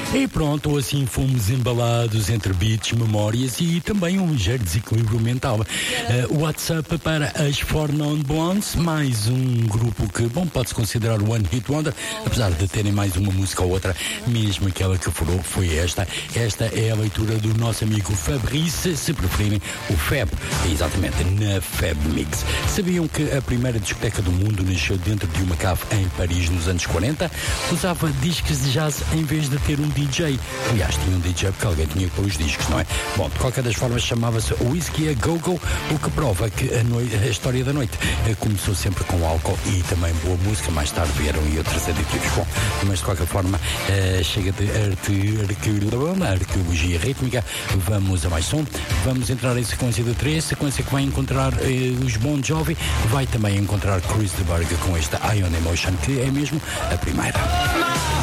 E pronto, assim fomos embalados entre beats, memórias e também um ligeiro desequilíbrio mental. WhatsApp para as Four Non Blondes, mais um grupo que, bom, pode-se considerar One Hit Wonder, apesar de terem mais uma música ou outra, mesmo aquela que furou foi esta. Esta é a leitura do nosso amigo Fabrice, se preferirem, o Fab, exatamente, na Fab Mix. Sabiam que a primeira discoteca do mundo nasceu dentro de uma cave em Paris nos anos 40? Usava discos de jazz em vez de ter um DJ. Aliás, tinha um DJ porque alguém tinha que pôr os discos, não é? Bom, de qualquer das formas chamava-se Whisky a Go-Go, o que prova que a história da noite começou sempre com álcool e também boa música, mais tarde vieram e outros aditivos. Bom, mas de qualquer forma, chega de arqueologia rítmica, vamos a mais som, vamos entrar em sequência de 3, sequência que vai encontrar os Bon Jovi, vai também encontrar Chris de Burgh com esta Ion Emotion, que é mesmo a primeira.